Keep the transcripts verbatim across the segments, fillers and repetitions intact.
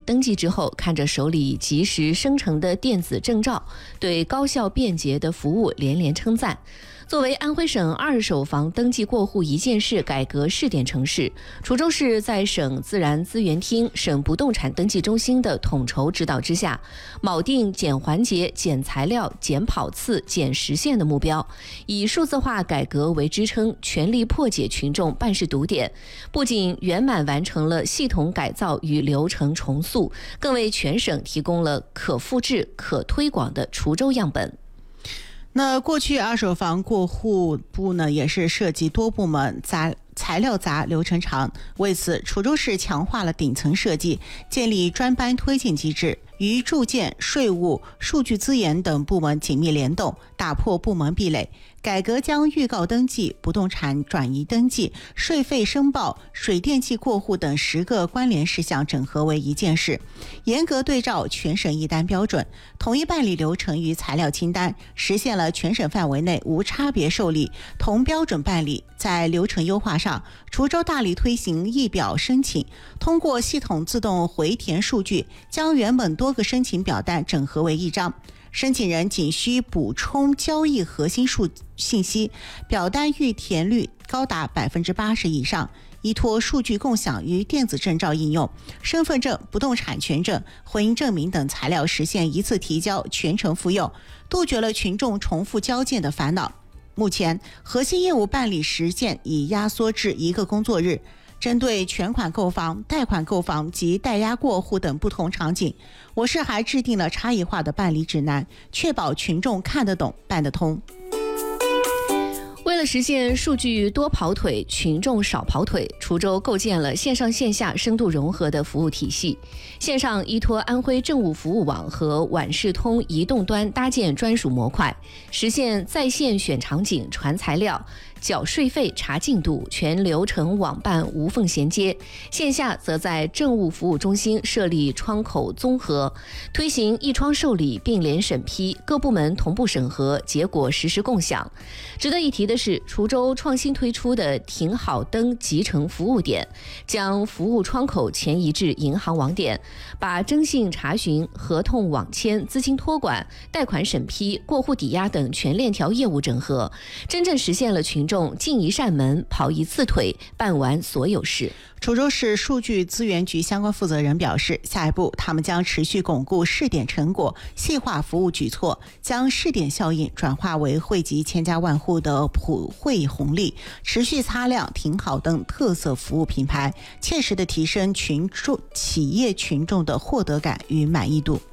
登记之后，看着手里及时生成的电子证照，对高效便捷的服务连连称赞。作为安徽省二手房登记过户一件事改革试点城市，滁州市在省自然资源厅、省不动产登记中心的统筹指导之下，铆定减环节、减材料、减跑次、减时限的目标，以数字化改革为支撑，全力破解群众办事堵点，不仅圆满完成了系统改造与流程重塑，更为全省提供了可复制、可推广的滁州样本。 那过去二手房过户部呢，也是涉及多部门，杂材料杂，流程长。为此，滁州市强化了顶层设计，建立专班推进机制，与住建、税务、数据资源等部门紧密联动，打破部门壁垒。改革将预告登记、不动产转移登记、税费申报、水电气过户等十个关联事项整合为一件事，严格对照全省一单标准，统一办理流程与材料清单，实现了全省范围内无差别受理、同标准办理。在流程优化上，滁州大力推行一表申请，通过系统自动回填数据，将原本多个申请表单整合为一张。申请人仅需补充交易核心数信息，表单预填率高达百分之八十以上。依托数据共享与电子证照应用，身份证、不动产权证、婚姻证明等材料实现一次提交，全程复用，杜绝了群众重复交件的烦恼。目前，核心业务办理时间已压缩至一个工作日。针对全款购房、贷款购房及代押过户等不同场景，我市还制定了差异化的办理指南，确保群众看得懂、办得通。 为了实现数据多跑腿、群众少跑腿，滁州构建了线上线下深度融合的服务体系。线上依托安徽政务服务网和晚视通移动端搭建专属模块，实现在线选场景、传材料、缴税费、查进度，全流程网办无缝衔接。线下则在政务服务中心设立窗口综合，推行一窗受理并联审批，各部门同步审核，结果实时共享。值得一提的是，滁州创新推出的停好登集成服务点，将服务窗口前移至银行网点，把征信查询、合同网签、资金托管、贷款审批、过户抵押等全链条业务整合，真正实现了群众进一扇门、跑一次腿、办完所有事。 滁州市数据资源局相关负责人表示，下一步他们将持续巩固试点成果，细化服务举措，将试点效应转化为惠及千家万户的普惠红利，持续擦亮停好登特色服务品牌，切实地提升群众企业群众的获得感与满意度。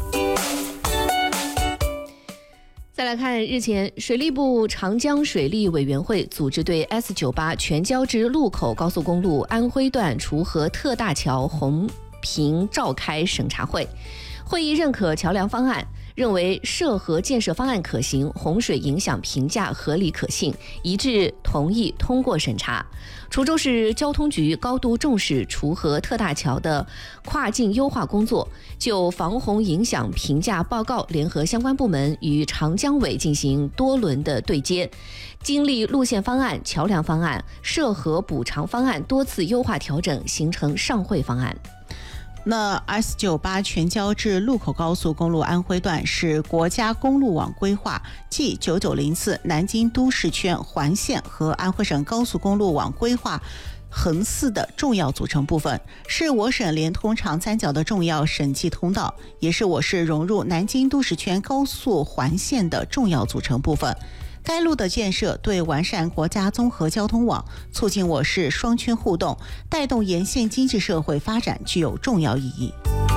再来看，日前水利部长江水利委员会组织对 S 九十八 全交织路口高速公路安徽段滁河特大桥红坪召开审查会，会议认可桥梁方案，认为涉河建设方案可行，洪水影响评价合理可信，一致同意通过审查。滁州市交通局高度重视滁河特大桥的跨境优化工作，就防洪影响评价报告联合相关部门与长江委进行多轮的对接，经历路线方案、桥梁方案、涉河补偿方案多次优化调整，形成上会方案。 那 S 九十八 全交织路口高速公路安徽段是国家公路网规划暨九九零四南京都市圈环线和安徽省高速公路网规划横四的重要组成部分，是我省连通长三角的重要省际通道，也是我市融入南京都市圈高速环线的重要组成部分。该路的建设对完善国家综合交通网、促进我市双圈互动、带动沿线经济社会发展具有重要意义。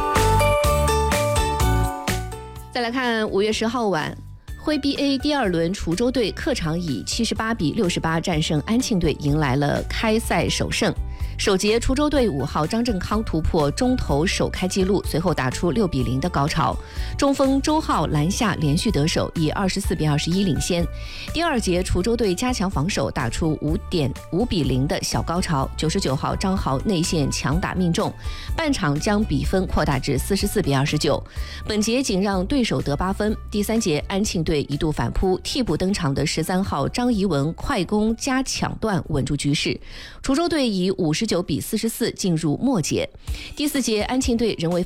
再来看五月十号晚，徽 B A 第二轮滁州队客场以七十八比六十八战胜安庆队，迎来了开赛首胜。首节滁州队五号张振康突破中投首开纪录，随后打出六比零的高潮，中锋周浩篮下连续得手，以二十四比二十一领先。第二节滁州队加强防守，打出五点五比零的小高潮，九十九号张豪内线强打命中，半场将比分扩大至四十四比二十九。本节仅让对手得八分。第三节安庆队一度反扑，替补登场的十三号张怡文快攻加抢断稳住局势，滁州队以五十九比四十四进入末节。第四节安庆队仍未